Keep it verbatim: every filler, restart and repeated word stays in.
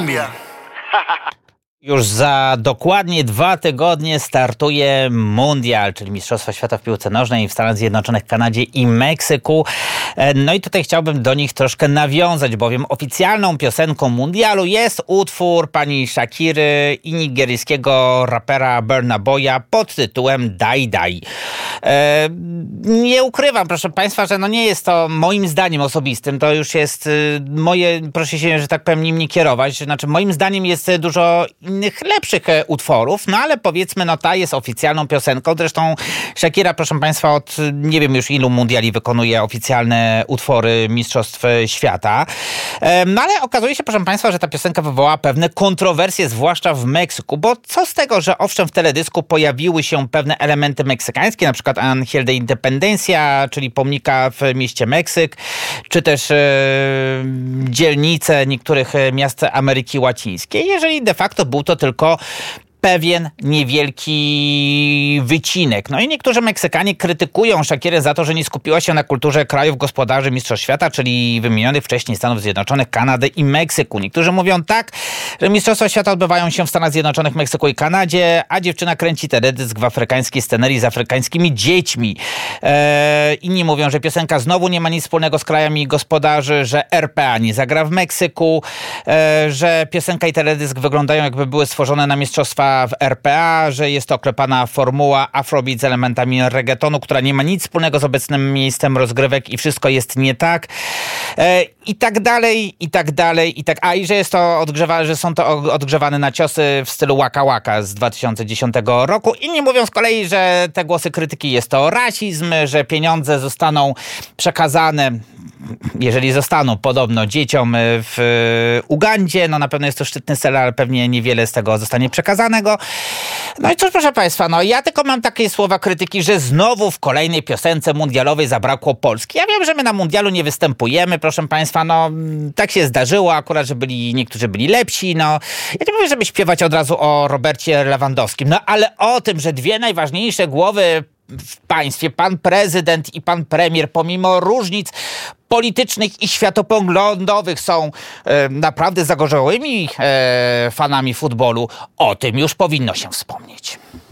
Kolumbia. Już za dokładnie dwa tygodnie startuje Mundial, czyli Mistrzostwa Świata w piłce nożnej w Stanach Zjednoczonych, Kanadzie i Meksyku. No i tutaj chciałbym do nich troszkę nawiązać, bowiem oficjalną piosenką Mundialu jest utwór pani Shakiry i nigeryjskiego rapera Burna Boya pod tytułem Dai Dai. E, nie ukrywam, proszę państwa, że no nie jest to moim zdaniem osobistym, to już jest moje, proszę się, że tak powiem, nim nie kierować. Znaczy moim zdaniem jest dużo innych lepszych utworów, no ale powiedzmy, no ta jest oficjalną piosenką. Zresztą Shakira, proszę państwa, od nie wiem już ilu mundiali wykonuje oficjalne utwory Mistrzostw Świata. No ale okazuje się, proszę państwa, że ta piosenka wywołała pewne kontrowersje, zwłaszcza w Meksyku, bo co z tego, że owszem w teledysku pojawiły się pewne elementy meksykańskie, na przykład Ángel de Independencia, czyli pomnika w mieście Meksyk, czy też e, dzielnice niektórych miast Ameryki Łacińskiej, jeżeli de facto był to tylko pewien niewielki wycinek. No i niektórzy Meksykanie krytykują Shakirę za to, że nie skupiła się na kulturze krajów gospodarzy Mistrzostw Świata, czyli wymienionych wcześniej Stanów Zjednoczonych, Kanady i Meksyku. Niektórzy mówią tak, że Mistrzostwa Świata odbywają się w Stanach Zjednoczonych, Meksyku i Kanadzie, a dziewczyna kręci teledysk w afrykańskiej scenerii z afrykańskimi dziećmi. Eee, inni mówią, że piosenka znowu nie ma nic wspólnego z krajami gospodarzy, że R P A nie zagra w Meksyku, eee, że piosenka i teledysk wyglądają jakby były stworzone na Mistrzostwa w R P A, że jest to oklepana formuła Afrobeat z elementami reggaetonu, która nie ma nic wspólnego z obecnym miejscem rozgrywek i wszystko jest nie tak. E, I tak dalej, i tak dalej, i tak. A i że jest to odgrzewane, że są to odgrzewane na ciosy w stylu Waka Waka z dwa tysiące dziesiątego roku. Inni mówią z kolei, że te głosy krytyki jest to rasizm, że pieniądze zostaną przekazane, jeżeli zostaną podobno dzieciom w Ugandzie. No na pewno jest to szczytny cel, ale pewnie niewiele z tego zostanie przekazanego. No i cóż, proszę państwa, no ja tylko mam takie słowa krytyki, że znowu w kolejnej piosence mundialowej zabrakło Polski. Ja wiem, że my na mundialu nie występujemy, proszę państwa, no tak się zdarzyło akurat, że byli, niektórzy byli lepsi, no ja nie mówię, żeby śpiewać od razu o Robercie Lewandowskim, no ale o tym, że dwie najważniejsze głowy w państwie, pan prezydent i pan premier, pomimo różnic politycznych i światopoglądowych są e, naprawdę zagorzałymi e, fanami futbolu, o tym już powinno się wspomnieć.